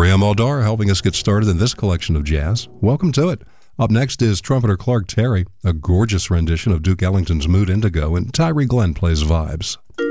Maria Muldaur helping us get started in this collection of jazz. Welcome to it. Up next is trumpeter Clark Terry, a gorgeous rendition of Duke Ellington's Mood Indigo, and Tyree Glenn plays Vibes.